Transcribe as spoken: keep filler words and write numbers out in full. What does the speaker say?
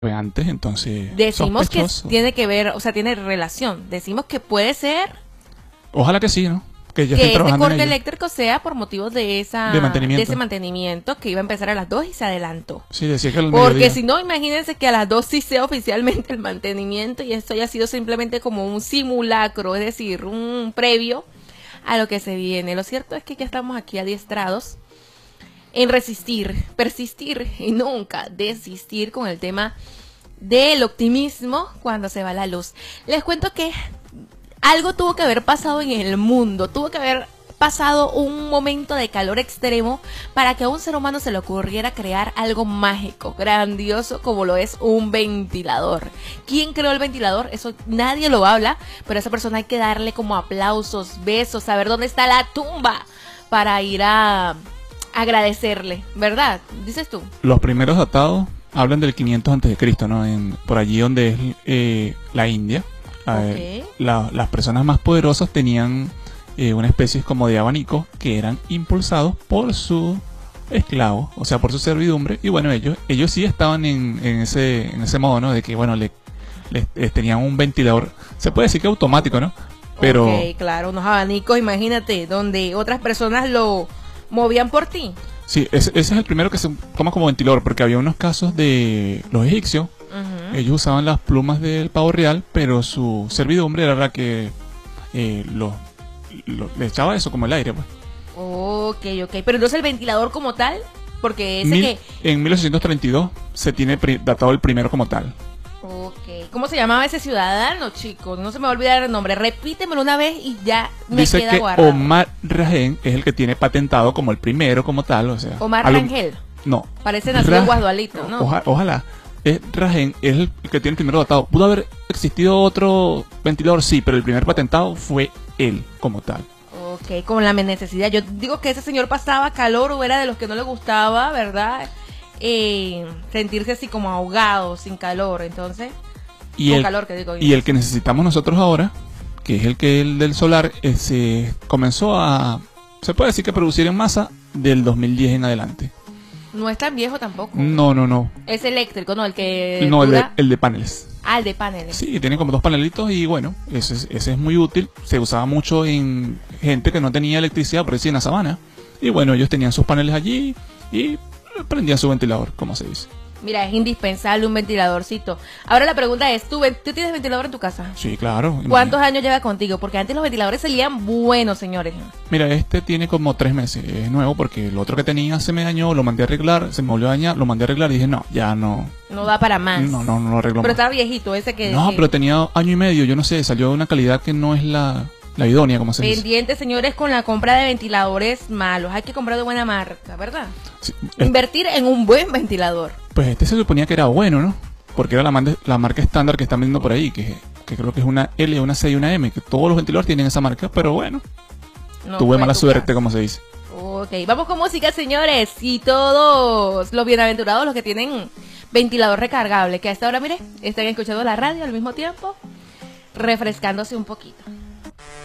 antes, entonces Decimos que sospechoso. tiene que ver, o sea, tiene relación. Decimos que puede ser Ojalá que sí, ¿no? Que ya que estoy este trabajando en corte ello. eléctrico sea por motivos de esa De mantenimiento. de ese mantenimiento que iba a empezar a las dos y se adelantó. Sí, decía que al Porque mediodía. si no, imagínense que a las dos sí sea oficialmente el mantenimiento y esto haya sido simplemente como un simulacro, es decir, un previo a lo que se viene. Lo cierto es que ya estamos aquí adiestrados en resistir, persistir y nunca desistir con el tema del optimismo cuando se va la luz. Les cuento que algo tuvo que haber pasado en el mundo, tuvo que haber pasado un momento de calor extremo para que a un ser humano se le ocurriera crear algo mágico, grandioso, como lo es un ventilador. ¿Quién creó el ventilador? Eso nadie lo habla, pero a esa persona hay que darle como aplausos, besos, saber dónde está la tumba para ir a agradecerle, ¿verdad? Dices tú. Los primeros datados hablan del quinientos antes de Cristo, ¿no? En, por allí donde es eh, la India. A ver, Okay. la- las personas más poderosas tenían eh, una especie como de abanico que eran impulsados por su esclavo, o sea, por su servidumbre. Y bueno, ellos ellos sí estaban en, en ese en ese modo, ¿no? De que, bueno, le, le- eh, tenían un ventilador, se puede decir que automático, ¿no? Pero Ok, claro, unos abanicos, imagínate, donde otras personas lo movían por ti. sí, ese, ese es el primero que se toma como ventilador, porque había unos casos de los egipcios. Ujú. Ellos usaban las plumas del pavo real, pero su servidumbre era la que eh, lo, lo- le echaba eso como el aire, pues. Ok, ok, pero entonces el ventilador como tal, porque ese Mil- que... En mil ochocientos treinta y dos se tiene pri- datado el primero como tal. Ok, ¿cómo se llamaba ese ciudadano, chicos? No se me va a olvidar el nombre, repítemelo una vez y ya me Dice queda que guardado. Omar Rajen es el que tiene patentado como el primero como tal, o sea. Omar alum- Rangel, No. parece nacido en Ra- Guadualito, ¿no? Oja- ojalá. Es Rajen es el que tiene el primero datado. ¿Pudo haber existido otro ventilador? Sí, pero el primer patentado fue él como tal. Ok, con la necesidad. Yo digo que ese señor pasaba calor o era de los que no le gustaba, ¿verdad? Eh, sentirse así como ahogado, sin calor, entonces... Y Con el, calor, que digo yo. y el que necesitamos nosotros ahora, que es el que el del solar, eh, se comenzó a, se puede decir que producir en masa del dos mil diez en adelante. No es tan viejo tampoco. No, no, no. Es eléctrico, ¿no? El que No, el de, dura... el de paneles. Ah, el de paneles. Sí, tiene como dos panelitos y bueno, ese es, ese es muy útil. Se usaba mucho en gente que no tenía electricidad, por decir en la sabana. Y bueno, ellos tenían sus paneles allí y prendían su ventilador, como se dice. Mira, es indispensable un ventiladorcito. Ahora la pregunta es, ¿tú, ven- ¿tú tienes ventilador en tu casa? Sí, claro. ¿Cuántos años lleva contigo? Porque antes los ventiladores salían buenos, señores. Mira, este tiene como tres meses, es nuevo porque el otro que tenía se me dañó, lo mandé a arreglar, se me volvió a dañar, lo mandé a arreglar y dije, no, ya no, No da para más. no, no, no lo arreglo Pero más. estaba viejito ese que... No, que- pero tenía año y medio, yo no sé, salió de una calidad que no es la, la idónea, como se dice. Pendientes, señores, con la compra de ventiladores malos. Hay que comprar de buena marca, ¿verdad? Sí, es- Invertir en un buen ventilador. pues este se suponía que era bueno, ¿no? Porque era la, mande- la marca estándar que están vendiendo por ahí, que, que creo que es una L, una C y una M, que todos los ventiladores tienen esa marca, pero bueno, No tuve fue mala tu suerte, caso. como se dice. Ok, vamos con música, señores. Y todos los bienaventurados, los que tienen ventilador recargable, que a esta hora, mire, están escuchando la radio al mismo tiempo, refrescándose un poquito.